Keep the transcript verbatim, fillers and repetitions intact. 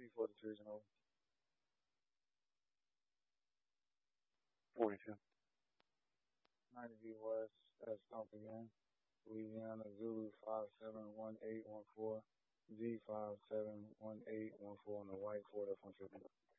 three forty-three is an over. forty-two. ninety V West, that's Stomp again. Louisiana Zulu five seven one eight one four, G five seven one eight one four on the white Ford F one fifty.